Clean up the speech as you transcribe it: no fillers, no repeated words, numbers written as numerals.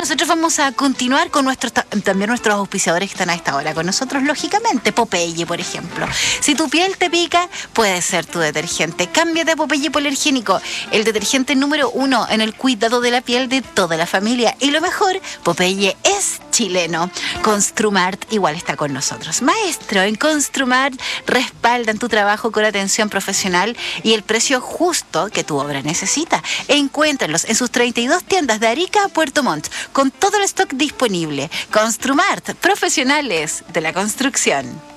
nosotros vamos a continuar con también nuestros auspiciadores que están a esta hora con nosotros, lógicamente. Popeye, por ejemplo. Si tu piel te pica, puede ser tu detergente. Cámbiate a Popeye Hipoalergénico, el detergente número 1 en el cuidado de la piel de toda la familia. Y lo mejor, Popeye es chileno. Construmart igual está con nosotros. Maestro, en Construmart respaldan tu trabajo con atención profesional y el precio justo que tu obra necesita. Encuéntralos en sus 32 tiendas de Arica a Puerto Montt, con todo el stock disponible. Construmart, profesionales de la construcción.